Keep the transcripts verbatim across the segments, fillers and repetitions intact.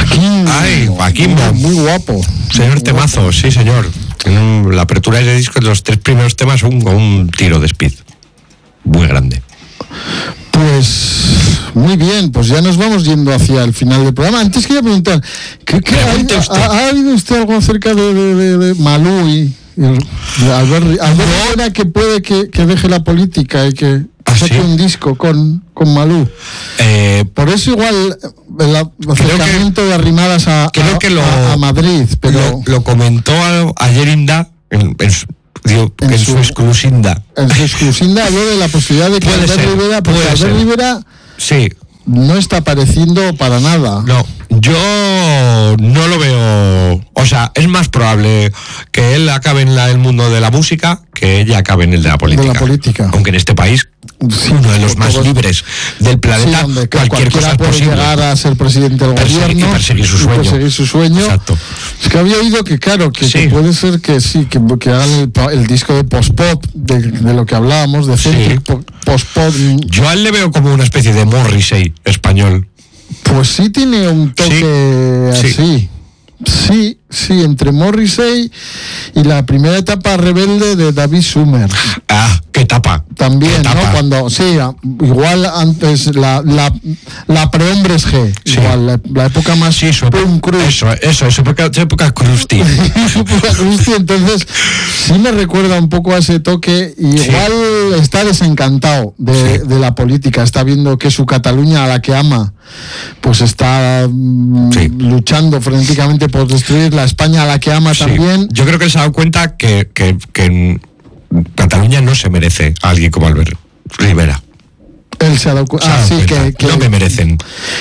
Joaquín. Ay, Joaquín. Muy, muy guapo. Señor muy temazo, guapo. Sí, señor. En la apertura de ese disco, los tres primeros temas son un, un tiro de speed. Muy grande. Pues muy bien, pues ya nos vamos yendo hacia el final del programa. Antes quería preguntar, ¿qué, qué ha, usted? ¿Ha, ¿ha oído usted algo acerca de, de, de, de Malú y Albert Rivera, que puede que, que deje la política y que ¿Ah, saque sí? un disco con, con Malú? Eh, Por eso igual el acercamiento que, de Arrimadas a, creo a, que lo, a, a Madrid, pero lo, lo comentó ayer Inda en, en, Digo, en, en su, su exclusinda. En su exclusinda habló de la posibilidad de que puede Albert ser, Rivera, porque Albert ser. Rivera sí. no está apareciendo para nada. No, yo no lo veo. O sea, es más probable que él acabe en la, el mundo de la música que ella acabe en el de la política. De la política. Aunque en este país, sí, uno de los más todos, libres del planeta, sí, donde cualquier cosa puede posible. llegar a ser presidente del perseguir, gobierno y perseguir su sueño. Perseguir su sueño. Exacto. Es que había oído que, claro, que, sí. que puede ser que sí, que, que hagan el, el disco de post-pop, de, de lo que hablábamos, de centric sí. post-pop. Yo a él le veo como una especie de Morrissey español. Pues sí tiene un toque sí. así. Sí. Sí, sí, entre Morrissey y la primera etapa rebelde de David Sumer. Ah, qué etapa. También, ¿Qué etapa? ¿no? Cuando, sí, igual antes la, la, la pre-hombres G, sí. igual, la, la época más sí, eso, punk crust. Eso, eso, es época, época crusty. época crusty, entonces sí me recuerda un poco a ese toque, y sí. igual está desencantado de, sí. de la política, está viendo que su Cataluña, a la que ama, pues está sí. luchando frenéticamente por destruir la España a la que ama sí. también. Yo creo que él se ha dado cuenta que, que, que en Cataluña no se merece a alguien como Albert Rivera. Él se ha dado, cu- se ha dado ah, sí, cuenta. que, que no me merecen.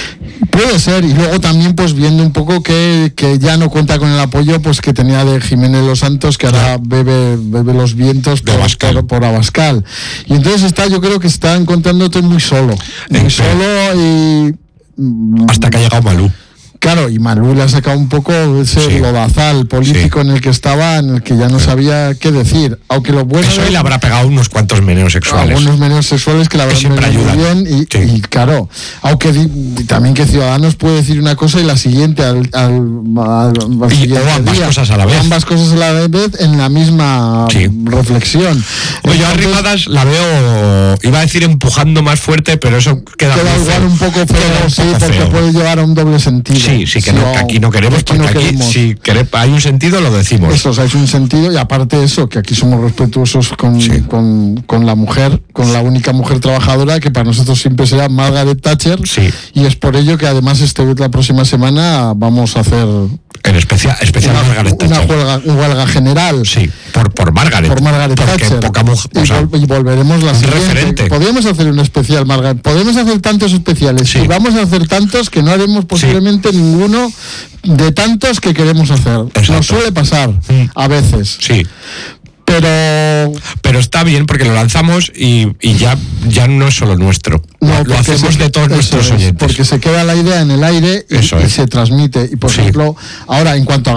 Puede ser, y luego también pues viendo un poco que, que ya no cuenta con el apoyo pues que tenía de Jiménez Los Santos, que ahora no. bebe, bebe los vientos por Abascal. Por, por Abascal. Y entonces está, yo creo que está encontrándote muy solo. Muy solo y... Hasta que ha llegado Malú. Claro, y Malú le ha sacado un poco ese sí. lodazal político sí. en el que estaba, en el que ya no sabía qué decir. Aunque lo bueno... Eso le habrá pegado unos cuantos meneos sexuales. Algunos meneos sexuales que la habrán venido muy bien. Y, sí. y claro, aunque di, también que Ciudadanos puede decir una cosa y la siguiente al, al, al, al y, siguiente o ambas día. cosas a la vez. O ambas cosas a la vez en la misma sí. reflexión. Oye, yo a Arrimadas la veo, iba a decir empujando más fuerte, pero eso queda, queda igual feo. un poco feo, sí, poco porque feo. puede llevar a un doble sentido. Sí, sí, que, no, que aquí no queremos, aquí porque no aquí queremos. si quere, hay un sentido, lo decimos. Eso, o sea, es un sentido, y aparte eso, que aquí somos respetuosos con, sí. con, con la mujer, con la única mujer trabajadora, que para nosotros siempre será Margaret Thatcher, sí. y es por ello que además este la próxima semana vamos a hacer... En especial, especial una, Margaret Thatcher. Una huelga, una huelga general. Sí, por, por Margaret. Por Margaret Thatcher. Poca mujer, y, o sea, vol- y volveremos la siguiente. Referente. Podríamos hacer un especial, Margaret. Podemos hacer tantos especiales. Sí. Y vamos a hacer tantos que no haremos posiblemente sí. ninguno de tantos que queremos hacer. Exacto. Nos suele pasar mm. a veces. Sí. Pero pero está bien porque lo lanzamos y, y ya ya no es solo nuestro, no, lo hacemos se, de todos nuestros es, oyentes, porque se queda la idea en el aire y, y se transmite. Y por sí. ejemplo, ahora en cuanto a